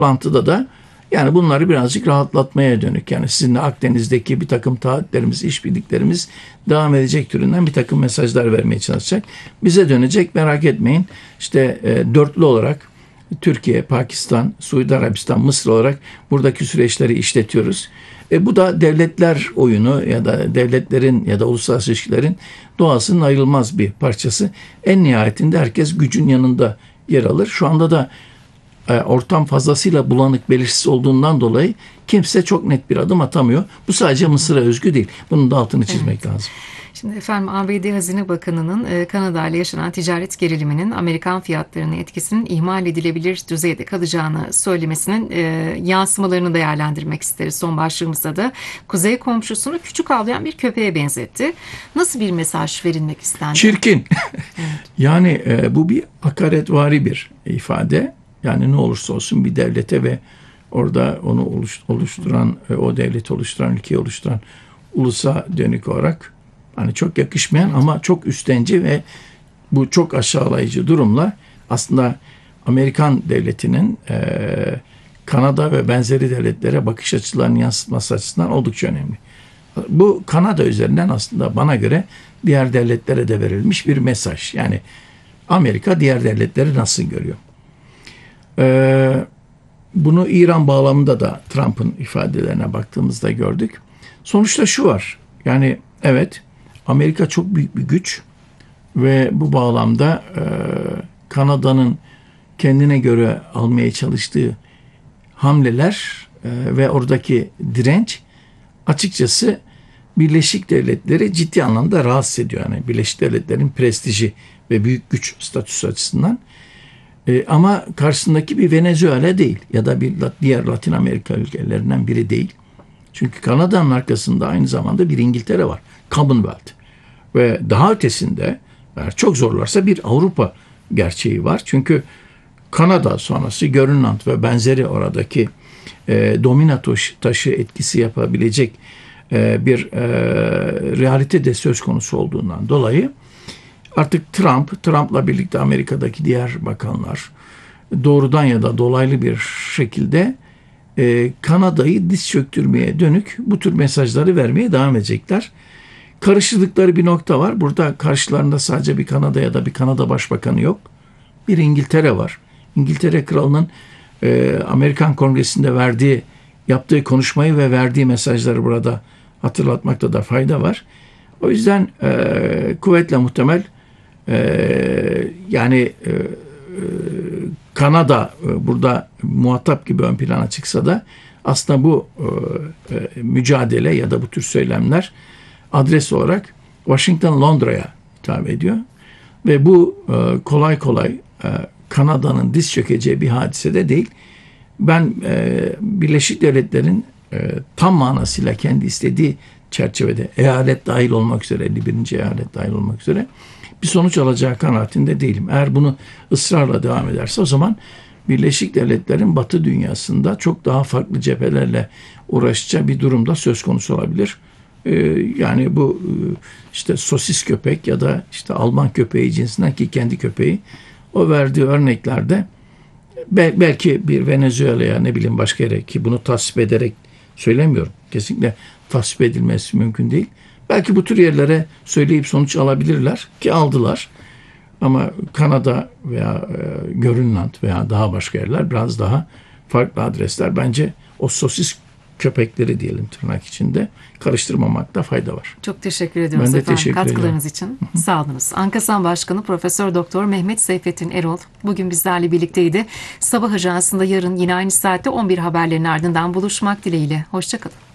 toplantıda da yani bunları birazcık rahatlatmaya dönük. Yani sizinle Akdeniz'deki bir takım taahhütlerimiz, işbirliklerimiz devam edecek türünden bir takım mesajlar vermeye çalışacak. Bize dönecek, merak etmeyin. İşte dörtlü olarak Türkiye, Pakistan, Suudi Arabistan, Mısır olarak buradaki süreçleri işletiyoruz. Bu da devletler oyunu ya da devletlerin ya da uluslararası ilişkilerin doğasının ayrılmaz bir parçası. En nihayetinde herkes gücün yanında yer alır. Şu anda da ortam fazlasıyla bulanık, belirsiz olduğundan dolayı kimse çok net bir adım atamıyor. Bu sadece Mısır'a özgü değil. Bunun da altını çizmek lazım. Şimdi efendim, ABD Hazine Bakanı'nın Kanada ile yaşanan ticaret geriliminin Amerikan fiyatlarının etkisinin ihmal edilebilir düzeyde kalacağını söylemesinin yansımalarını değerlendirmek isteriz. Son başlığımızda da kuzey komşusunu küçük avlayan bir köpeğe benzetti. Nasıl bir mesaj verilmek istendi? Çirkin. Yani bu bir hakaretvari bir ifade. Yani ne olursa olsun bir devlete ve orada onu oluşturan, o devleti oluşturan, ülkeyi oluşturan ulusa dönük olarak hani çok yakışmayan ama çok üstenci ve bu çok aşağılayıcı durumla aslında Amerikan devletinin Kanada ve benzeri devletlere bakış açılarını yansıtması açısından oldukça önemli. Bu Kanada üzerinden aslında bana göre diğer devletlere de verilmiş bir mesaj. Yani Amerika diğer devletleri nasıl görüyor? Bunu İran bağlamında da Trump'ın ifadelerine baktığımızda gördük. Sonuçta şu var. Yani evet, Amerika çok büyük bir güç ve bu bağlamda Kanada'nın kendine göre almaya çalıştığı hamleler ve oradaki direnç açıkçası Birleşik Devletleri ciddi anlamda rahatsız ediyor. Yani Birleşik Devletler'in prestiji ve büyük güç statüsü açısından. Ama karşısındaki bir Venezuela değil ya da bir diğer Latin Amerika ülkelerinden biri değil. Çünkü Kanada'nın arkasında aynı zamanda bir İngiltere var. Commonwealth. Ve daha ötesinde eğer çok zorlarsa bir Avrupa gerçeği var. Çünkü Kanada sonrası Grönland ve benzeri oradaki domino taşı etkisi yapabilecek bir realite de söz konusu olduğundan dolayı artık Trump'la birlikte Amerika'daki diğer bakanlar doğrudan ya da dolaylı bir şekilde Kanada'yı diz çöktürmeye dönük bu tür mesajları vermeye devam edecekler. Karıştırdıkları bir nokta var. Burada karşılarında sadece bir Kanada ya da bir Kanada Başbakanı yok. Bir İngiltere var. İngiltere Kralı'nın Amerikan Kongresi'nde yaptığı konuşmayı ve verdiği mesajları burada hatırlatmakta da fayda var. O yüzden kuvvetle muhtemel Kanada burada muhatap gibi ön plana çıksa da aslında bu mücadele ya da bu tür söylemler adres olarak Washington Londra'ya hitap ediyor. Ve bu kolay kolay Kanada'nın diz çökeceği bir hadise de değil. Ben Birleşik Devletler'in tam manasıyla kendi istediği çerçevede eyalet dahil olmak üzere 51. eyalet dahil olmak üzere bir sonuç alacağı kanaatinde değilim. Eğer bunu ısrarla devam ederse o zaman Birleşik Devletler'in Batı dünyasında çok daha farklı cephelerle uğraşacağı bir durumda söz konusu olabilir. Yani bu işte sosis köpek ya da işte Alman köpeği cinsinden ki kendi köpeği o verdiği örneklerde belki bir Venezuela'ya ne bileyim başka yere ki bunu tasvip ederek söylemiyorum. Kesinlikle tasvip edilmesi mümkün değil. Belki bu tür yerlere söyleyip sonuç alabilirler ki aldılar. Ama Kanada veya Grönland veya daha başka yerler biraz daha farklı adresler. Bence o sosis köpekleri diyelim tırnak içinde karıştırmamakta fayda var. Çok teşekkür ediyoruz ben de efendim teşekkür katkılarınız için. Sağ olunuz. Ankasan Başkanı Profesör Doktor Mehmet Seyfettin Erol bugün bizlerle birlikteydi. Sabah Ajansı'nda yarın yine aynı saatte 11 haberlerin ardından buluşmak dileğiyle. Hoşça kalın.